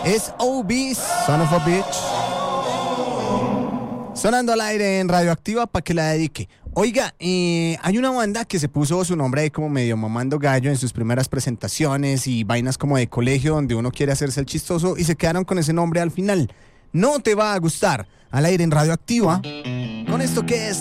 S.O.B. Son of a Bitch. Sonando al aire en Radioactiva para que la dedique. Oiga, hay una banda que se puso su nombre ahí como medio mamando gallo en sus primeras presentaciones y vainas como de colegio donde uno quiere hacerse el chistoso y se quedaron con ese nombre al final. No te va a gustar. Al aire en Radioactiva. Con esto que es